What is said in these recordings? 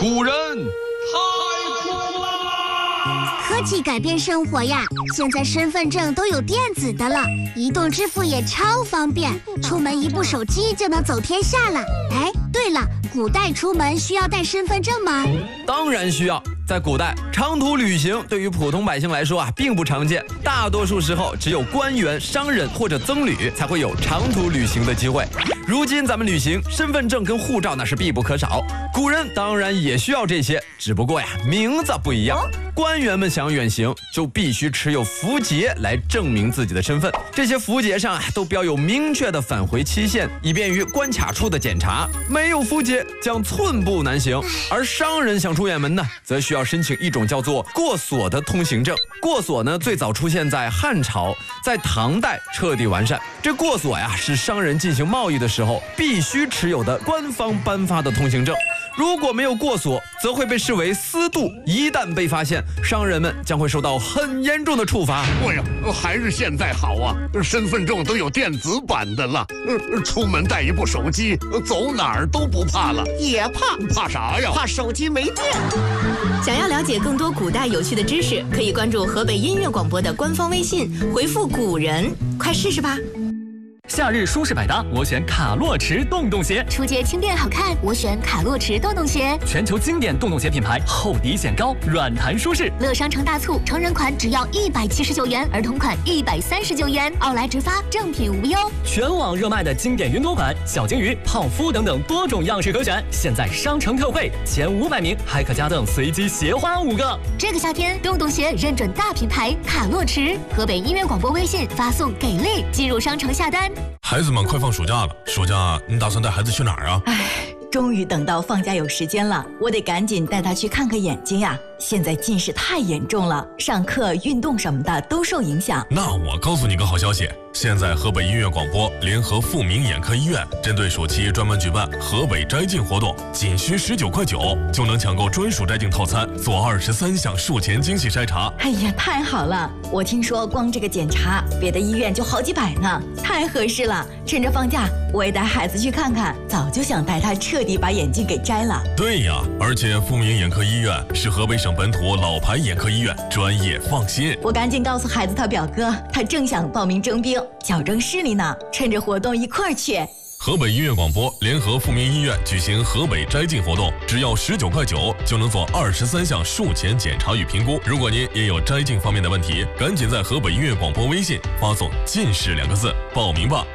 古人太苦啦！ 科技改变生活呀，现在身份证都有电子的了，移动支付也超方便，出门一部手机就能走天下了。哎，对了，古代出门需要带身份证吗？ 当然需要。在古代，长途旅行对于普通百姓来说并不常见，大多数时候只有官员、商人或者僧侣才会有长途旅行的机会。如今咱们旅行，身份证跟护照那是必不可少。古人当然也需要这些，只不过名字不一样。官员们想远行，就必须持有符节来证明自己的身份。这些符节上都标有明确的返回期限，以便于关卡处的检查。没有符节，将寸步难行。而商人想出远门呢，则需要申请一种叫做过所的通行证。过所呢，最早出现在汉朝，在唐代彻底完善。这过所是商人进行贸易的时候必须持有的官方颁发的通行证。如果没有过所，则会被视为私渡，一旦被发现，商人们将会受到很严重的处罚。 哎呀，还是现在好啊，身份证都有电子版的了，出门带一部手机，走哪儿都不怕了。 也怕啥呀？ 怕手机没电。 想要了解更多古代有趣的知识，可以关注河北音乐广播的官方微信，回复“古人”，快试试吧。 夏日舒适百搭，我选卡洛驰洞洞鞋。 出街轻便好看，我选卡洛驰洞洞鞋。 全球经典洞洞鞋品牌，厚底显高，软弹舒适。 乐商城大促，成人款只要179元，儿童款139元，奥莱直发，正品无忧。 全网热卖的经典云朵款、小金鱼、泡芙等等多种样式可选，现在商城特惠，前500名还可加赠随机鞋花5个。 这个夏天，洞洞鞋认准大品牌卡洛驰。河北音乐广播微信发送“给力”进入商城下单。 孩子们快放暑假了，暑假你打算带孩子去哪儿啊？ 终于等到放假有时间了，我得赶紧带他去看看眼睛呀。现在近视太严重了，上课、运动什么的都受影响。 那我告诉你个好消息，现在河北音乐广播联合富民眼科医院，针对暑期专门举办河北摘镜活动，仅需19.9块就能抢购专属摘镜套餐，做23项术前精细筛查。 哎呀，太好了！我听说光这个检查，别的医院就好几百呢，太合适了。趁着放假，我也带孩子去看看，早就想带他彻底把眼镜给摘了。 对呀，而且富民眼科医院是河北省本土老牌眼科医院，专业放心。 我赶紧告诉孩子他表哥，他正想报名征兵，矫正视力呢，趁着活动一块儿去。 河北音乐广播联合富民医院举行河北摘镜活动，只要19.9块就能做23项术前检查与评估。如果您也有摘镜方面的问题，赶紧在河北音乐广播微信发送“近视”2个字报名吧。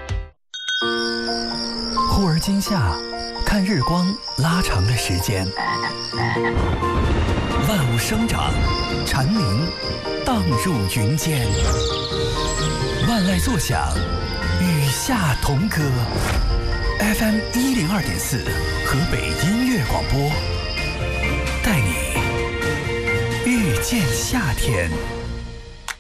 忽而今夏，看日光拉长了时间，万物生长，蝉鸣荡入云间，万籁作响，与夏同歌。FM 102.4，河北音乐广播，带你遇见夏天。